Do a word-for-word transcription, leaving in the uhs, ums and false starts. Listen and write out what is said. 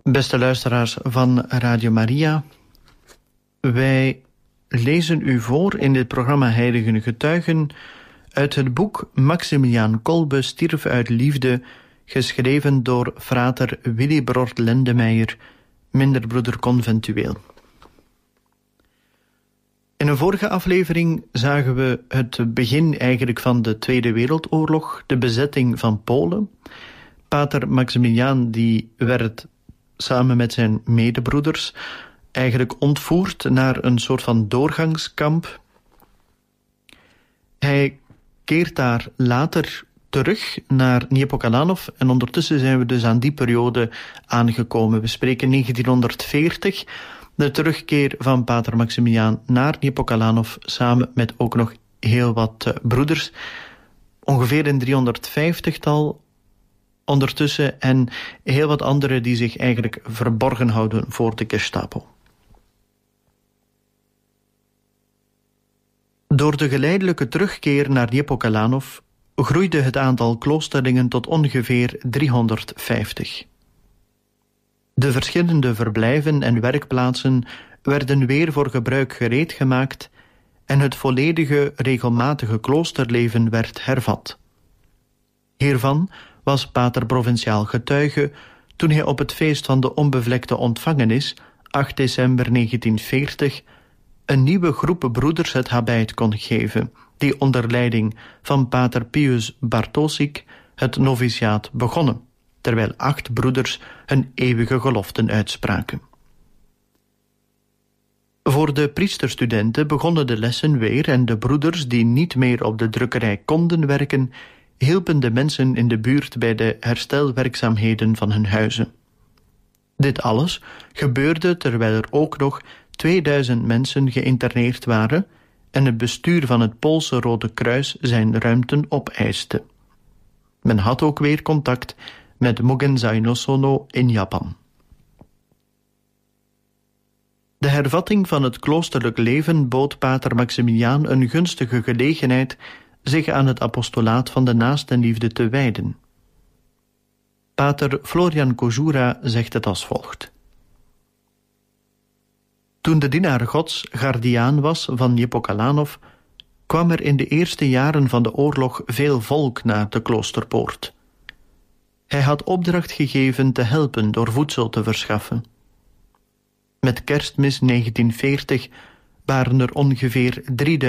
Beste luisteraars van Radio Maria, wij lezen u voor in dit programma Heilige Getuigen uit het boek Maximiliaan Kolbe stierf uit liefde, geschreven door frater Willibrord Lendemeijer, minderbroeder conventueel. In een vorige aflevering zagen we het begin eigenlijk van de Tweede Wereldoorlog, de bezetting van Polen. Pater Maximiliaan die werd samen met zijn medebroeders eigenlijk ontvoerd naar een soort van doorgangskamp. Hij keert daar later terug naar Niepokalanów en ondertussen zijn we dus aan die periode aangekomen. We spreken negentienhonderdveertig, de terugkeer van Pater Maximiliaan naar Niepokalanów samen met ook nog heel wat uh, broeders. Ongeveer een driehonderdvijftigtal ondertussen en heel wat anderen die zich eigenlijk verborgen houden voor de Gestapo. Door de geleidelijke terugkeer naar Niepokalanów groeide het aantal kloosterlingen tot ongeveer driehonderdvijftig. De verschillende verblijven en werkplaatsen werden weer voor gebruik gereed gemaakt en het volledige regelmatige kloosterleven werd hervat. Hiervan was Pater Provinciaal getuige toen hij op het feest van de onbevlekte ontvangenis, acht december negentienveertig, een nieuwe groep broeders het habijt kon geven, die onder leiding van Pater Pius Bartosik het noviciaat begonnen, terwijl acht broeders hun eeuwige geloften uitspraken. Voor de priesterstudenten begonnen de lessen weer en de broeders die niet meer op de drukkerij konden werken, hielpen de mensen in de buurt bij de herstelwerkzaamheden van hun huizen. Dit alles gebeurde terwijl er ook nog tweeduizend mensen geïnterneerd waren en het bestuur van het Poolse Rode Kruis zijn ruimten opeiste. Men had ook weer contact met Mugenzai no Sono in Japan. De hervatting van het kloosterlijk leven bood Pater Maximiliaan een gunstige gelegenheid zich aan het apostolaat van de naastenliefde te wijden. Pater Florian Kozura zegt het als volgt. Toen de dienaar Gods gardiaan was van Niepokalanów, kwam er in de eerste jaren van de oorlog veel volk naar de kloosterpoort. Hij had opdracht gegeven te helpen door voedsel te verschaffen. Met Kerstmis negentienveertig waren er ongeveer drieduizend